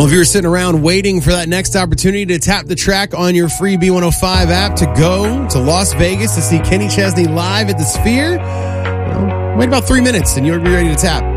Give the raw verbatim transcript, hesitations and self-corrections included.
Well, if you were sitting around waiting for that next opportunity to tap the track on your free B one oh five app to go to Las Vegas to see Kenny Chesney live at the Sphere, well, wait about three minutes and you'll be ready to tap.